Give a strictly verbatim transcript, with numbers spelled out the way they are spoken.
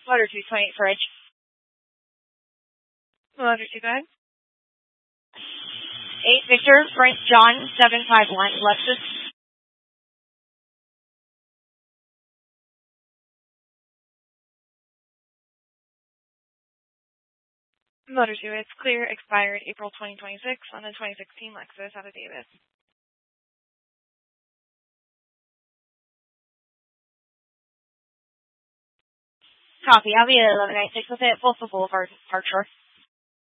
Motor two twenty-eight for Edge. Motor two, go ahead. eight Victor, Frank John, seven five one, Lexus. Motor two, it's clear, expired April twenty twenty-six on the twenty sixteen Lexus out of Davis. Copy, I'll be at eleven ninety-six with it, Folsom Boulevard, Archer.